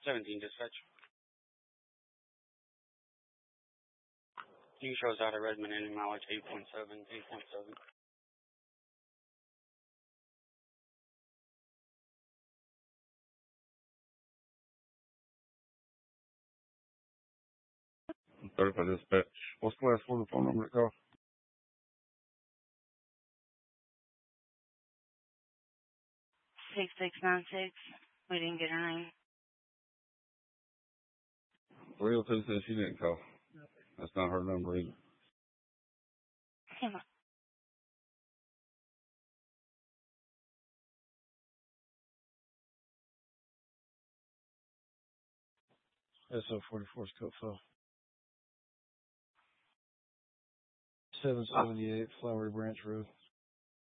17 dispatch. You shows out of Redmond ending mileage 8.7, 8.7. Certified dispatch. What's the last one? The phone number to call? 6696. We didn't get her name. 302 says she didn't call. That's not her number either. Come on. SO44 Scottsville. 778 Flowery Branch Road.